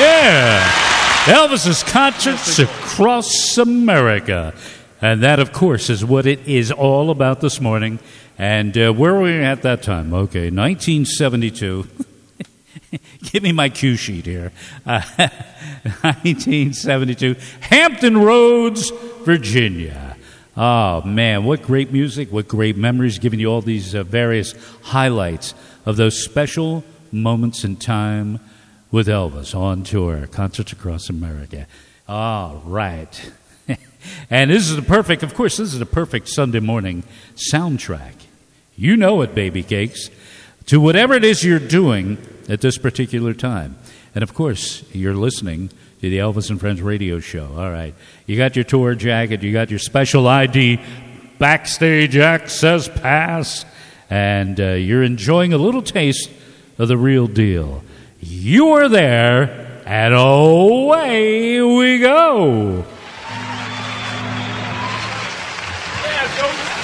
Yeah. Elvis's concerts across America. And that, of course, is what it is all about this morning. And where were we at that time? Okay, 1972. Give me my cue sheet here. 1972. Hampton Roads, Virginia. Oh, man, what great music, what great memories, giving you all these various highlights of those special moments in time with Elvis on tour, concerts across America. All right. And this is the perfect Sunday morning soundtrack. You know it, baby cakes, to whatever it is you're doing at this particular time. And, of course, you're listening to the Elvis and Friends radio show. All right. You got your tour jacket. You got your special ID backstage access pass. And you're enjoying a little taste of the real deal. You are there, and away we go. Yeah, go.